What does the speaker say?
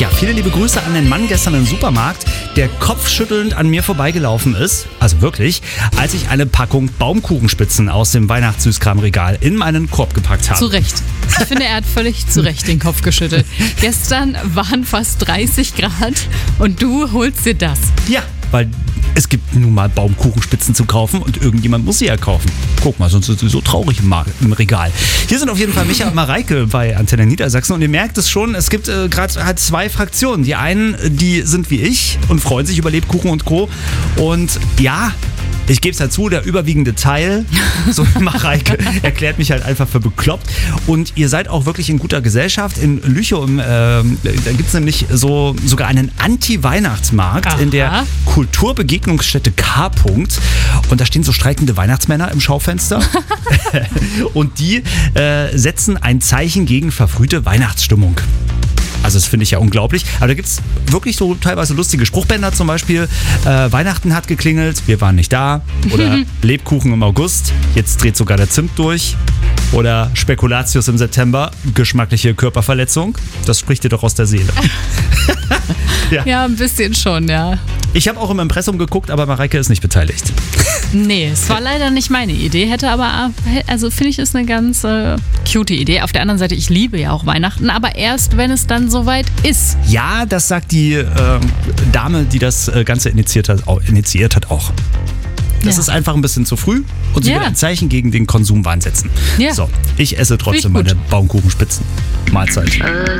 Ja, viele liebe Grüße an den Mann gestern im Supermarkt, der kopfschüttelnd an mir vorbeigelaufen ist, also wirklich, als ich eine Packung Baumkuchenspitzen aus dem Weihnachtssüßkramregal in meinen Korb gepackt habe. Zu Recht. Ich finde, er hat völlig zu Recht den Kopf geschüttelt. Gestern waren fast 30 Grad und du holst dir das. Ja, weil es gibt nun mal Baumkuchenspitzen zu kaufen und irgendjemand muss sie ja kaufen. Guck mal, sonst ist sie so traurig im Regal. Hier sind auf jeden Fall Micha und Mareike bei Antenne Niedersachsen und ihr merkt es schon, es gibt gerade halt zwei Fraktionen. Die einen, die sind wie ich und freuen sich über Lebkuchen und Co. Und ja, ich gebe es dazu, der überwiegende Teil, so Mareike, erklärt mich halt einfach für bekloppt. Und ihr seid auch wirklich in guter Gesellschaft. In Lüchow, da gibt es nämlich sogar einen Anti-Weihnachtsmarkt in der Kulturbegegnungsstätte K. Und da stehen so streikende Weihnachtsmänner im Schaufenster. Und die setzen ein Zeichen gegen verfrühte Weihnachtsstimmung. Also das finde ich ja unglaublich. Aber da gibt es wirklich so teilweise lustige Spruchbänder, zum Beispiel Weihnachten hat geklingelt, wir waren nicht da. Oder Lebkuchen im August, jetzt dreht sogar der Zimt durch. Oder Spekulatius im September, geschmackliche Körperverletzung. Das spricht dir doch aus der Seele. Ja, ein bisschen schon, ja. Ich habe auch im Impressum geguckt, aber Mareike ist nicht beteiligt. Nee, es war leider nicht meine Idee, finde ich, ist eine ganz cute Idee. Auf der anderen Seite, ich liebe ja auch Weihnachten, aber erst, wenn es dann soweit ist. Ja, das sagt die Dame, die das Ganze initiiert hat auch. Das ist einfach ein bisschen zu früh und sie will ein Zeichen gegen den Konsumwahn setzen. Ja. So, ich esse trotzdem meine Baumkuchenspitzen. Mahlzeit.